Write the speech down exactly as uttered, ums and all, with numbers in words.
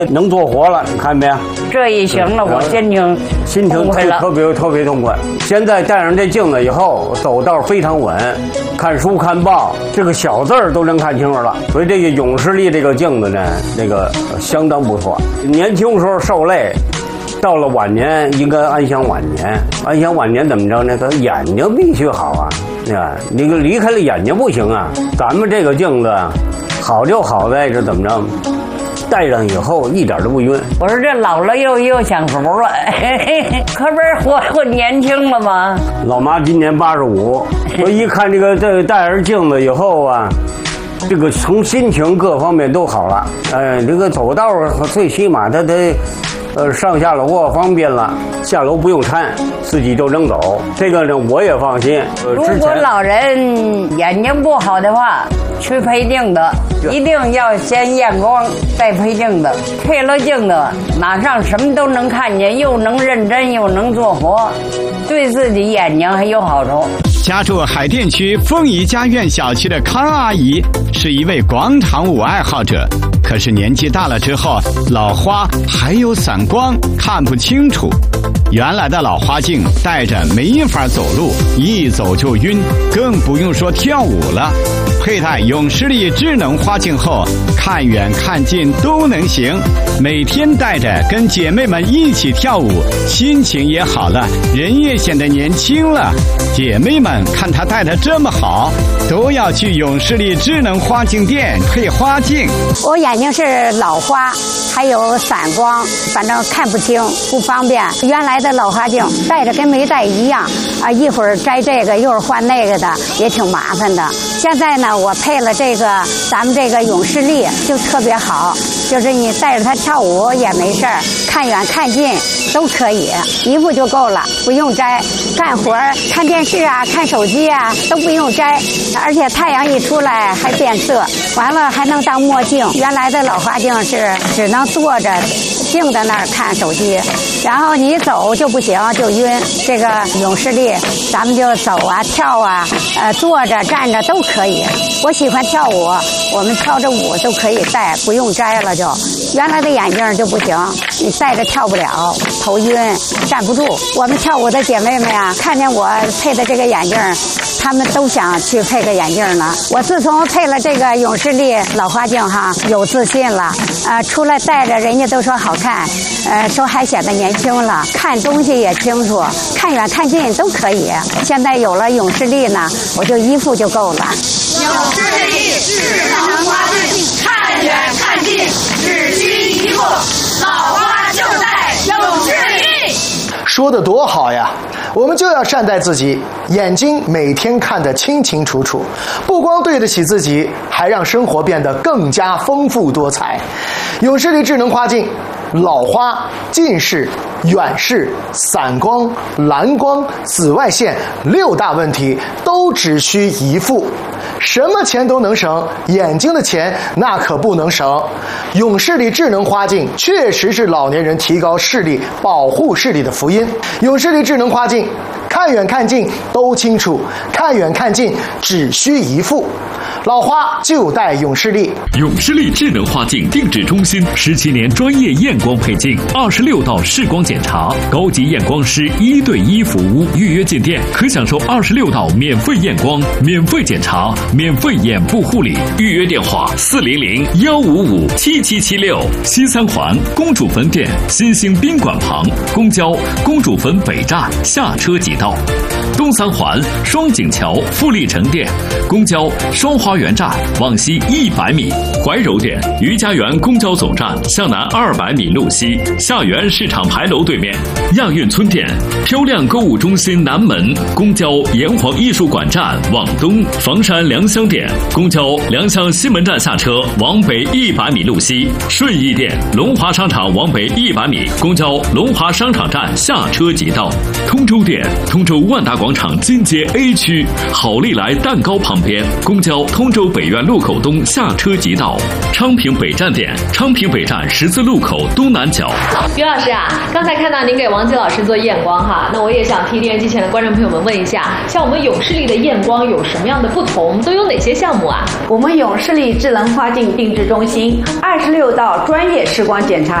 能做活了，你看没有？ 这一行了，我心情心情特别特别痛快。现在戴上这镜子以后，走道非常稳，看书看报，这个小字儿都能看清楚了。所以这个永视力这个镜子呢，这个相当不错。年轻时候受累。到了晚年应该安享晚年，安享晚年怎么着呢？他眼睛必须好啊，啊，你离开了眼睛不行啊。咱们这个镜子好就好在这怎么着，戴上以后一点都不晕。 我说这老了又又享福了，可不是活活年轻了吗？ 老妈今年八十五，我一看这个这戴上镜子以后啊。这个从心情各方面都好了，呃，这个走道最起码他得，呃，上下楼啊方便了，下楼不用搀，自己就能走。这个呢我也放心。 呃、如果老人眼睛不好的话，去配镜子，一定要先验光再配镜子。配了镜子，马上什么都能看见，又能认真又能做活，对自己眼睛还有好处。 家住海淀区凤仪家苑小区的康阿姨是一位广场舞爱好者，可是年纪大了之后，老花还有散光，看不清楚。原来的老花镜戴着没法走路，一走就晕，更不用说跳舞了。佩戴永视力智能花镜后，看远看近都能行。每天戴着跟姐妹们一起跳舞，心情也好了，人也显得年轻了。姐妹们看她戴得这么好，都要去永视力智能花镜店配花镜。 我眼睛是老花，还有散光，反正看不清，不方便。原来的老花镜戴着跟没戴一样啊，一会儿摘这个，一会儿换那个的，也挺麻烦的。现在呢，我配了这个咱们这个永视力，就特别好，就是你带着它跳舞也没事儿，看远看近都可以，一副就够了，不用摘。干活看电视啊，看手机啊都不用摘，而且太阳一出来还变色，完了还能当墨镜。原来的老花镜是只能坐着静在那儿看手机，然后你走就不行，就晕。这个永视力咱们就走啊跳啊，呃坐着站着都可以。我喜欢跳舞，我们跳着舞就可以戴，不用摘了就。原来的眼镜就不行，你戴着跳不了，头晕站不住。我们跳舞的姐妹们呀，看见我配的这个眼镜，她们都想去配个眼镜呢。我自从配了这个永视力老花镜哈，有自信了，呃，出来戴着人家都说好看，呃，说还显得年轻了，看东西也清楚，看远看近都可以。现在有了永视力呢，我就一副就够了。 永视力智能花镜，看远看近只需一副，老花就戴永视力。 说得多好呀！我们就要善待自己，眼睛每天看得清清楚楚，不光对得起自己，还让生活变得更加丰富多彩。永视力智能花镜，老花、近视、远视、散光、蓝光、紫外线六大问题都只需一副。什么钱都能省，眼睛的钱那可不能省。永视力智能花镜确实是老年人提高视力、保护视力的福音。永视力智能花镜，看远看近都清楚，看远看近只需一副。老花就戴永视力。 永视力智能花镜定制中心十七年专业验光配镜，二十六道视光检查，高级验光师一对一服务。预约进店可享受二十六道免费验光、免费检查、免费眼部护理。预约电话：四零零幺五五七七七六。西三环公主坟店新兴宾馆旁，公交公主坟北站下车即到。东三环双井桥富力城店，公交双花园站往西一百米。怀柔店余家园公交总站向南二百米路西，下园市场牌楼对面。亚运村店漂亮购物中心南门，公交炎黄艺术馆站往东。房山良乡店公交良乡西门站下车往北一百米路西。顺义店龙华商场往北一百米，公交龙华商场站下车即到。通州店通州万达广场金街 A 区好利来蛋糕旁边，公交通州北苑路口东下车即到。昌平北站店昌平北站十字路口东南角。 于老师啊，刚才看到您给王吉老师做验光哈，那我也想替电视机前的观众朋友们问一下，像我们永视力的验光有什么样的不同？ 我们都有哪些项目啊？ 我们永视力智能花镜定制中心二十六道专业视光检查